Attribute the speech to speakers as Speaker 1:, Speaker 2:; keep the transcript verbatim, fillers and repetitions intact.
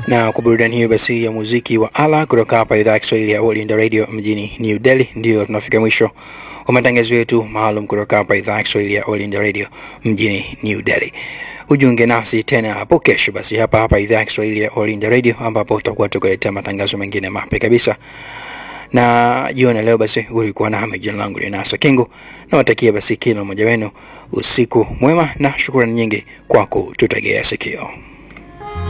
Speaker 1: Na kwa burudani hiyo basi ya muziki wa ala kutoka hapa idhaa ya Kiswahili ya All India Radio mjini New Delhi, ndio tunafika mwisho wa matangazo yetu maalum kutoka hapa idhaa ya Kiswahili ya All India Radio mjini New Delhi. Ujiunge nasi tena hapo kesho basi hapa hapa idhaa ya Kiswahili ya All India Radio, ambapo tutakuwa tukuletea matangazo mengine mapya kabisa. Na jioni leo basi ulikuwa na mimi, jina langu ni Nasa Kingu, na watakia basi kila mmoja wenu usiku mwema na shukrani nyingi kwa kututegea sikio.